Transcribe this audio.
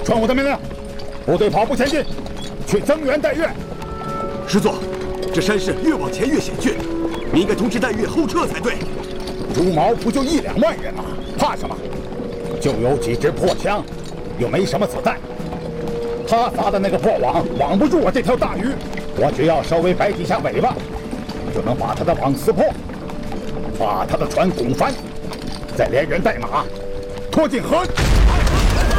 传我的命令，部队跑步前进，去增援戴月。 师座，这山势越往前越险峻，你应该通知戴月后撤才对。 朱毛不就1、2万人吗？怕什么？就有几支破枪，又没什么子弹。他撒的那个破网网不住我这条大鱼，我只要稍微摆几下尾巴，就能把他的网撕破，把他的船拱翻，再连人带马拖进河。